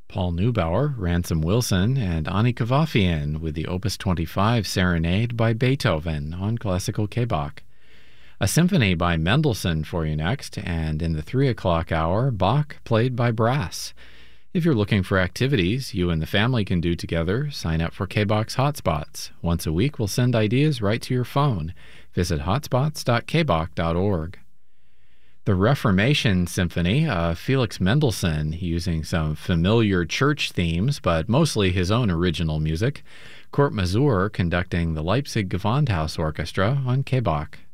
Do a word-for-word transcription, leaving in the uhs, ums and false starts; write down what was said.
Paul Neubauer, Ransom Wilson, and Ani Kavafian with the Opus twenty-five Serenade by Beethoven on Classical K-Bach. A symphony by Mendelssohn for you next, and in the three o'clock hour, Bach played by brass. If you're looking for activities you and the family can do together, sign up for K-Bach's Hotspots. Once a week, we'll send ideas right to your phone. Visit hotspots dot k bach dot org. The Reformation Symphony of Felix Mendelssohn, using some familiar church themes, but mostly his own original music. Kurt Masur conducting the Leipzig Gewandhaus Orchestra on K-Bach.